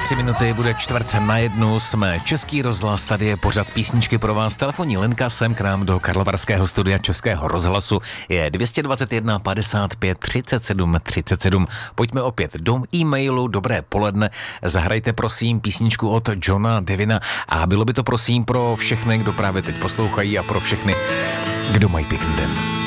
3 minuty, bude 1:45, jsme Český rozhlas, tady je pořad písničky pro vás. Telefonní linka sem k nám do Karlovarského studia Českého rozhlasu je 221 55 37 37. Pojďme opět do e-mailu, dobré poledne, zahrajte prosím písničku od Johna Devina a bylo by to prosím pro všechny, kdo právě teď poslouchají a pro všechny, kdo mají pěkný den.